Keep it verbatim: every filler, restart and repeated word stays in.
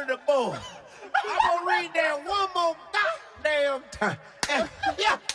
to the board. I'm gonna read that one more goddamn time. And, yeah,